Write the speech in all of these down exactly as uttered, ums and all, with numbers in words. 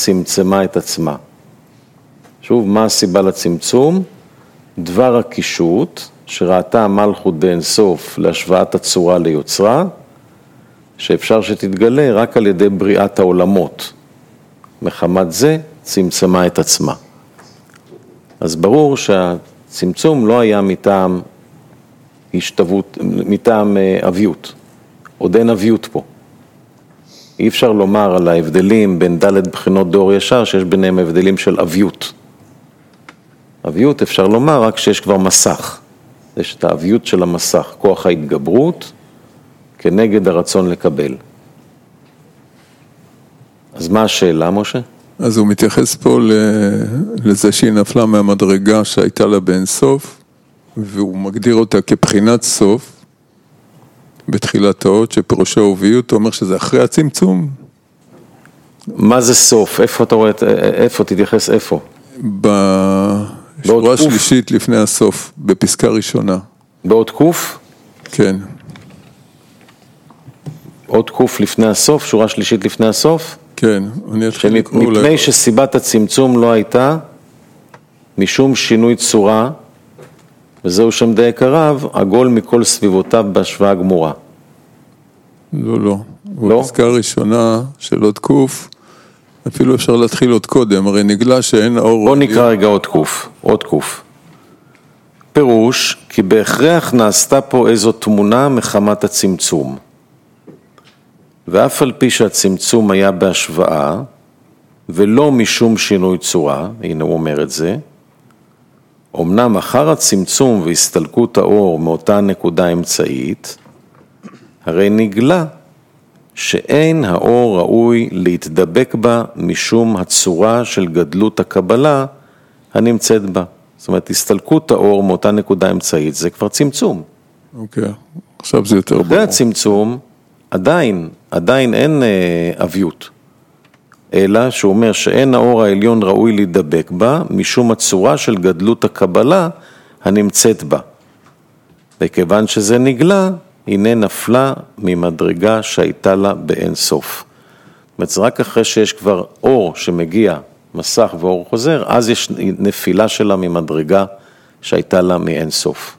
צמצמה את עצמה. שוב, מה הסיבה לצמצום? דבר הקישוט, שראתה המלכות באין סוף להשוואת הצורה ליוצרה, שאפשר שתתגלה רק על ידי בריאת העולמות. מחמת זה צמצמה את עצמה. אז ברור שהצמצום לא היה מטעם השתוות, מטעם אביות. עוד אין אביות פה. אי אפשר לומר על ההבדלים בין ד' בחינות דור ישר, שיש ביניהם הבדלים של אביות. אביות אפשר לומר רק שיש כבר מסך. יש את האביות של המסך, כוח ההתגברות, כנגד הרצון לקבל. אז מה השאלה, משה? אז הוא מתייחס פה לזה שהיא נפלה מהמדרגה שהייתה לה באין סוף, והוא מגדיר אותה כבחינת סוף, בתחילת האות, שפירושו אוביות, הוא אומר שזה אחרי הצמצום. מה זה סוף? איפה אתה רואה, איפה תתייחס איפה? בשורה שלישית לפני הסוף, בפסקה ראשונה. באות קוף? כן. עוד קוף לפני הסוף, שורה שלישית לפני הסוף? כן, אני אתחיל לקרוא. מפני שסיבת הצמצום לא הייתה משום שינוי צורה, וזהו שם די עקרב, עגול מכל סביבותיו בהשוואה גמורה. לא, לא. לא? בפסקה הראשונה של עוד קוף, אפילו אפשר להתחיל עוד קודם, הרי נגלה שאין האור... בוא נקרא רגע עוד קוף, עוד קוף. פירוש, כי בהכרח נעשתה פה איזו תמונה מחמת הצמצום. ואף על פי שהצמצום היה בהשוואה, ולא משום שינוי צורה, הנה הוא אומר את זה, אמנם אחר הצמצום והסתלקות האור מאותה נקודה אמצעית, הרי נגלה שאין האור ראוי להתדבק בה משום הצורה של גדלות הקבלה הנמצאת בה. זאת אומרת, הסתלקות האור מאותה נקודה אמצעית, זה כבר צמצום. אוקיי, עכשיו זה יותר ברור. אחרי הצמצום, עדיין, עדיין אין אה, אביות, אלא שהוא אומר שאין האור העליון ראוי להידבק בה, משום הצורה של גדלות הקבלה הנמצאת בה. וכיוון שזה נגלה, הנה נפלה ממדרגה שהייתה לה באין סוף. זאת אומרת, זה רק אחרי שיש כבר אור שמגיע, מסך ואור חוזר, אז יש נפילה שלה ממדרגה שהייתה לה מאין סוף.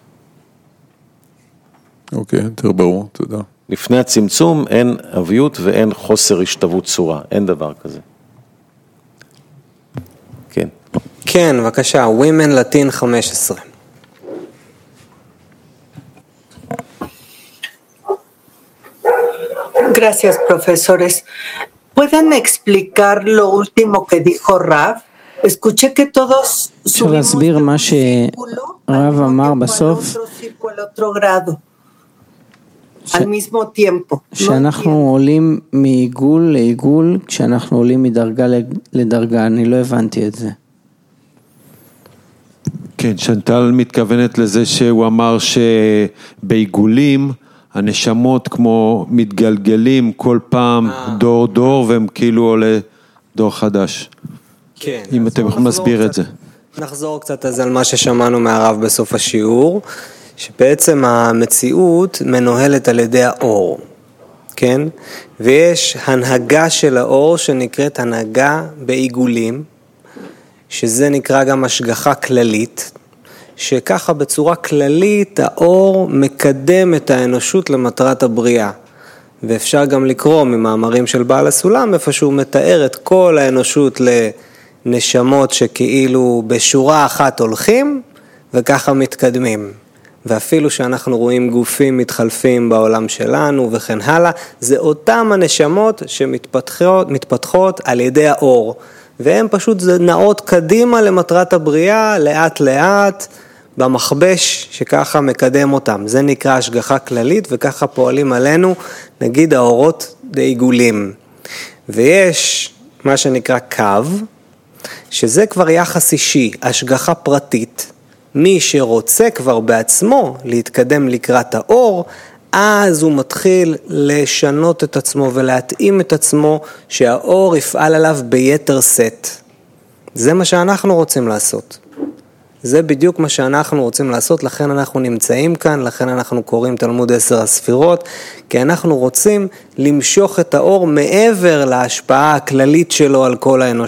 אוקיי, יותר ברור, תודה. לפני הצמצום אין אביות ואין חוסר השתוות צורה, אין דבר כזה. כן. כן, בבקשה, Women Latin חמש עשרה. Gracias, profesores. ¿Pueden explicar lo último que dijo Rav? Escuché que todos subimos de un círculo al otro círculo, al otro grado. על mismo tiempo. שאנחנו עולים מעיגול לעיגול, כשאנחנו עולים מדרגה לדרגה, אני לא הבנתי את זה. כן, שנטל מתכוונת לזה שהוא אמר שבעיגולים, הנשמות כמו מתגלגלים כל פעם דור דור, והם כאילו עולה דור חדש. כן. אם אתם יכולים להסביר את זה. נחזור קצת על מה ששמענו מהרב בסוף השיעור. שבעצם המציאות מנוהלת על ידי האור, כן? ויש הנהגה של האור שנקראת הנהגה בעיגולים, שזה נקרא גם השגחה כללית, שככה בצורה כללית האור מקדם את האנושות למטרת הבריאה. ואפשר גם לקרוא ממאמרים של בעל הסולם, איפה שהוא מתאר את כל האנושות לנשמות שכאילו בשורה אחת הולכים, וככה מתקדמים. ואפילו שאנחנו רואים גופים מתחלפים בעולם שלנו וכן הלאה, זה אותם הנשמות שמתפתחות מתפתחות על ידי האור, והן פשוט נעות קדימה למטרת הבריאה, לאט לאט, במחבש שככה מקדם אותם. זה נקרא השגחה כללית, וככה פועלים עלינו, נגיד האורות בעיגולים. ויש מה שנקרא קו, שזה כבר יחס אישי, השגחה פרטית, מי שרוצה כבר בעצמו להתקדם לקראת האור, אז הוא מתחיל לשנות את עצמו ולהתאים את עצמו שהאור יפעל עליו ביתר סט. זה מה שאנחנו רוצים לעשות. זה בדיוק מה שאנחנו רוצים לעשות, לכן אנחנו נמצאים כאן, לכן אנחנו קוראים תלמוד עשר הספירות, כי אנחנו רוצים למשוך את האור מעבר להשפעה הכללית שלו על כל האנושות.